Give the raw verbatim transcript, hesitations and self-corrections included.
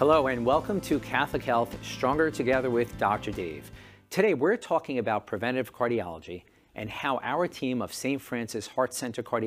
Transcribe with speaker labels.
Speaker 1: Hello and welcome to Catholic Health Stronger Together with Doctor Dave. Today we're talking about preventive cardiology and how our team of Saint Francis Heart Center Cardiology